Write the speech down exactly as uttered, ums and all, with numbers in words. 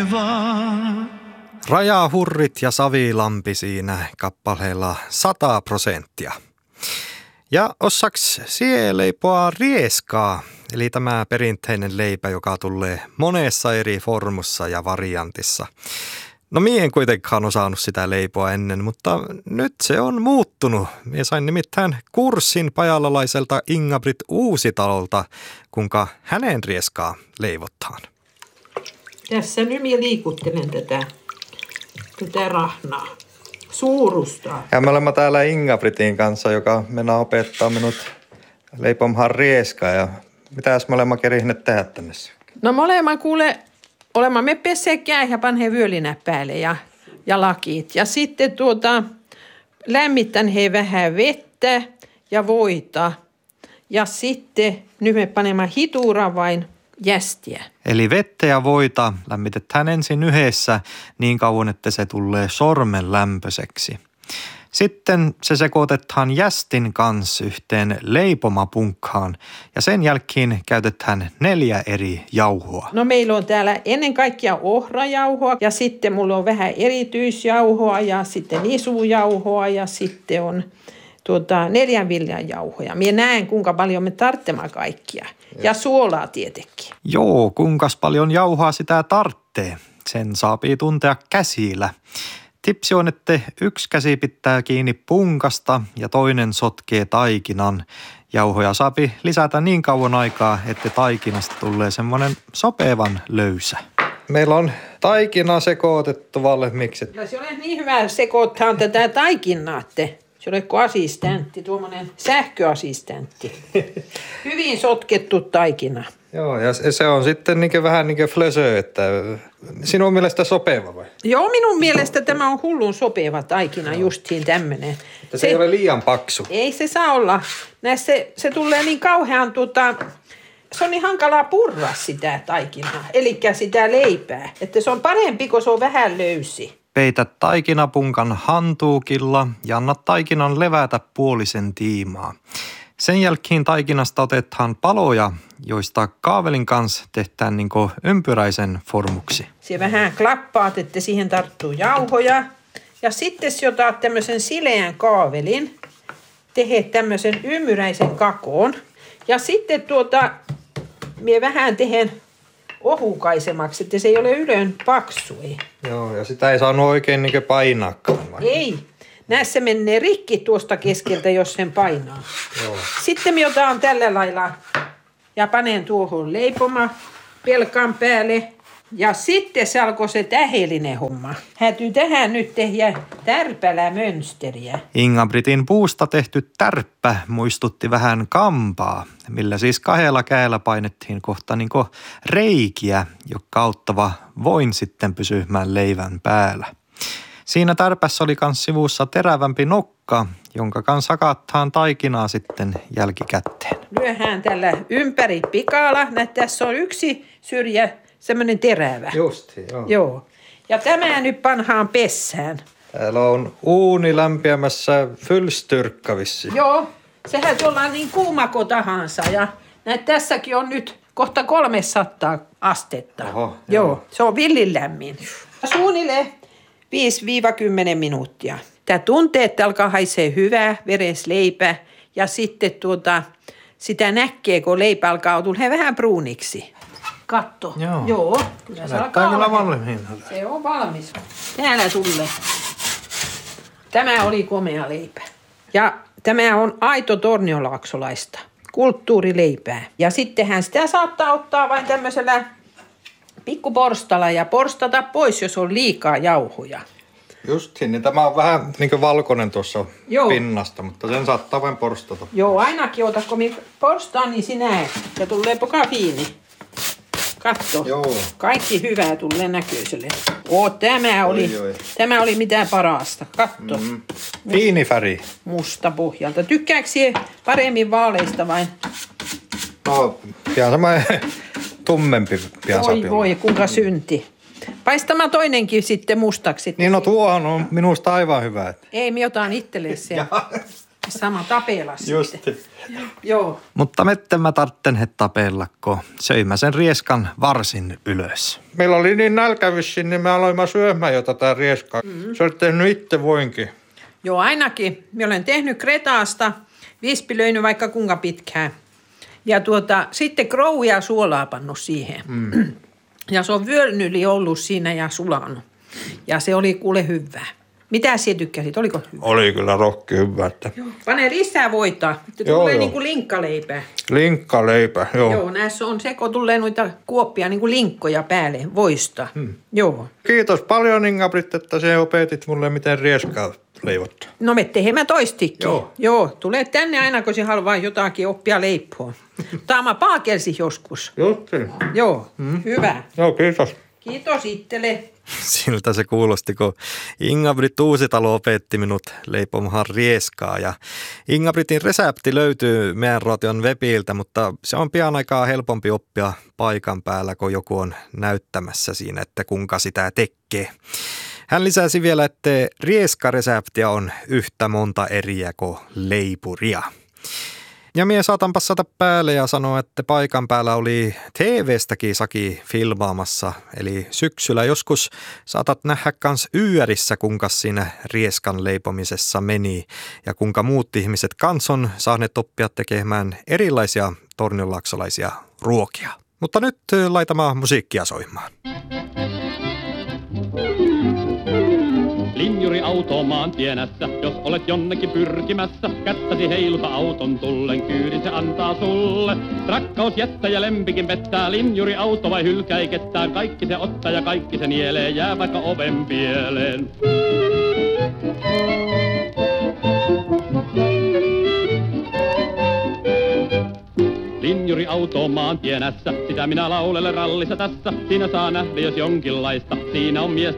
taivaan. Rajahurrit ja Savilampi siinä kappaleella sata prosenttia. Ja ossaks sie leipoa rieskaa, eli tämä perinteinen leipä, joka tulee monessa eri formussa ja variantissa. No mie en kuitenkaan osannut sitä leipoa ennen, mutta nyt se on muuttunut. Mie sain nimittäin kurssin pajalalaiselta Inga-Britt Uusitalolta, kuinka hänen rieskaa leivotaan. Tässä nyt minä liikuttelen tätä, tätä rahnaa. Suurusta. Ja me olemme täällä Inga-Brittin kanssa, joka mennään opettaa minut leipomaan rieskaa. Ja mitäs me olemme kerihneet tehdä tänne? No me olemme kuule, olemme me pesseet ja panhe vyölinä päälle ja, ja lakit. Ja sitten tuota, lämmittän he vähän vettä ja voita. Ja sitten nyt me panemme hituura vain jästiä. Eli vettä ja voita lämmitetään ensin yhdessä niin kauan, että se tulee sormen lämpöiseksi. Sitten se sekoitetaan jästin kanssa yhteen leipomapunkkaan ja sen jälkeen käytetään neljä eri jauhoa. No meillä on täällä ennen kaikkea ohrajauhoa ja sitten mulla on vähän erityisjauhoa ja sitten nisujauhoa ja sitten on tuota, neljän viljan jauhoja. Minä näen, kuinka paljon me tarvitsemme kaikkia. Ja suolaa tietenkin. Joo, kuinkas paljon jauhaa sitä tarvitsee. Sen saapii tuntea käsillä. Tipsi on, että yksi käsi pitää kiinni punkasta ja toinen sotkee taikinan. Jauhoja saapii lisätä niin kauan aikaa, että taikinasta tulee semmoinen sopevan löysä. Meillä on taikina sekoitettu valmiiksi. No se on niin hyvä sekoittaa tätä taikinaa, se on kuin assistentti, tuommoinen sähköassistentti. Hyvin sotkettu taikina. Joo, ja se on sitten niin vähän niin kuin flösö, että sinun mielestä sopeva vai? Joo, minun mielestä tämä on hullun sopeva taikina, no. Justiin tämmöinen. Että se, se ei ole liian paksu. Ei se saa olla. Näissä se, se tulee niin kauhean, tuota, se on niin hankalaa purra sitä taikinaa, eli sitä leipää. Että se on parempi, kun se on vähän löysi. Peitä taikinapunkan hantuukilla ja anna taikinan levätä puolisen tiimaa. Sen jälkeen taikinasta otetaan paloja, joista kaavelin kanssa tehdään niin kuin ympyräisen formuksi. Se vähän klappaat, että siihen tarttuu jauhoja. Ja sitten jos otat tämmöisen sileän kaavelin, tehet tämmöisen ympyräisen kakoon. Ja sitten tuota, mie vähän tehen ohukaisemmaksi, että se ei ole ylön paksu. Ei. Joo, ja sitä ei saanut oikein niin painaakaan. Vai? Ei. Näissä menee rikki tuosta keskeltä, jos sen painaa. Joo. Sitten me otan tällä lailla ja panen tuohon leipoma pelkan päälle. Ja sitten se alkoi se tähdellinen homma. Häytyy tähän nyt tehdä tärpälämönsteriä. Inga-Brittin puusta tehty tärppä muistutti vähän kampaa, millä siis kahdella kädellä painettiin kohta niin kuin reikiä, jotka auttava voin sitten pysymään leivän päällä. Siinä tärpässä oli kans sivussa terävämpi nokka, jonka kanssa hakattaan taikinaa sitten jälkikäteen. Lyöhän tällä ympäri pikala. Näet, tässä on yksi syrjä semmoinen terävä. Justi, joo. Joo. Ja tämä nyt panhaan pessään. Täällä on uuni lämpiämässä fylstyrkkavissi. Joo, sehän ollaan niin kuuma kuin tahansa. Ja näet, tässäkin on nyt kohta kolmesataa astetta. Oho, joo. joo. Se on villin lämmin. Suunnilleen viisi kymmenen minuuttia. Tämä tuntee, että alkaa haisee hyvää veresleipä. Ja sitten tuota, sitä näkee, kun leipä alkaa tulla vähän pruuniksi. Katto. Joo. Joo. Kyllä se alkaa kyllä valmiina. Se on valmis. Täällä tulee. Tämä oli komea leipä. Ja tämä on aito torniolaaksolaista. Kulttuurileipää. Ja sittenhän sitä saattaa ottaa vain tämmöisellä pikkuporstalla ja porstata pois, jos on liikaa jauhoja. Justiin, niin tämä on vähän niin kuin valkoinen tuossa Joo. pinnasta, mutta sen saattaa vain porstata. Joo, ainakin ota, kun minä porstaan, niin sinä ja tulee pokafiini. Katso. Joo. Kaikki hyvää tulee näköiselle. Oo, tämä oli, oi, oi. tämä oli mitään parasta. Katso. Mm. Fiiniväri. Musta pohjalta. Tykkääkö sinä paremmin vaaleista vain? No, pian sama tummempi pian Voi voi, kuinka synti. Paistama toinenkin sitten mustaksi. Niin no tuohan on minusta aivan hyvä. Ei, minä otan itselle sen. Sama tapella sitten. Joo. Mutta metten mä tartten he tapellakko. Söimä sen rieskan varsin ylös. Meillä oli niin nälkävissin, niin me aloimme syömään jo tätä rieskaa. Mm-hmm. Se oli tehnyt itse voinkin. Joo, ainakin. Minä olen tehnyt kretaasta, vispilöinyt vaikka kuinka pitkään. Ja tuota, sitten krouja suolaa pannut siihen. Mm. Ja se on vyön yli ollut siinä ja sulanut. Ja se oli kuule hyvää. Mitä sinä tykkäsit? Oliko hyvä? Oli kyllä rokki hyvä. Että... Pane lisää voita. Että joo, tulee joo. niin kuin linkkaleipää. Linkkaleipä, joo. Joo, näissä on seko, tulee noita kuoppia niin kuin linkkoja päälle voista. Hmm. Joo. Kiitos paljon Inga-Britt, että sinä opetit mulle, miten rieskaa leivottaa. No me tehdään toistikin. Joo. Joo, tulee tänne aina, kun sinä haluaa jotakin oppia leipoa. Tämä paakelsi joskus. Justiin. Joo, hmm. Hyvä. Joo, kiitos. Kiitos itselle. Siltä se kuulosti, kun Inga-Britt Uusitalo opetti minut leipomahan rieskaa. Ja Inga-Brittin resepti löytyy meidän Rootion webiltä, mutta se on pian aikaa helpompi oppia paikan päällä, kun joku on näyttämässä siinä, että kuinka sitä tekee. Hän lisäsi vielä, että rieskareseptiä on yhtä monta eriä kuin leipuria. Ja mie saatan passata päälle ja sanoa, että paikan päällä oli T V:stäkin Saki filmaamassa. Eli syksyllä joskus saatat nähdä kans yörissä, kuinka siinä rieskan leipomisessa meni. Ja kuinka muut ihmiset kans on saaneet oppia tekemään erilaisia tornionlaaksolaisia ruokia. Mutta nyt laitamaan musiikkia soimaan. Linjuri-auto maantienässä, jos olet jonnekin pyrkimässä, kättäsi heiluta auton tullen, kyydin se antaa sulle. Rakkaus jättää ja lempikin pettää, linjuri-auto vai hylkäi kettään, kaikki se ottaa ja kaikki se nielee, jää vaikka oven pieleen. Linjuri-auto maantienässä, sitä minä laulele rallissa tässä, siinä saa nähdä jos jonkinlaista, siinä on mies